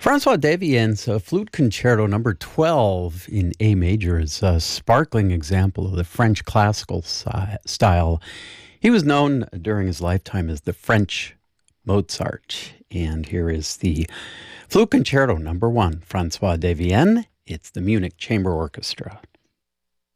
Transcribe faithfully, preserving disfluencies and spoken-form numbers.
Francois Devien's uh, Flute Concerto number twelve in A major is a sparkling example of the French classical si- style. He was known during his lifetime as the French Mozart. And here is the Flute Concerto number one, Francois Devienne. It's the Munich Chamber Orchestra.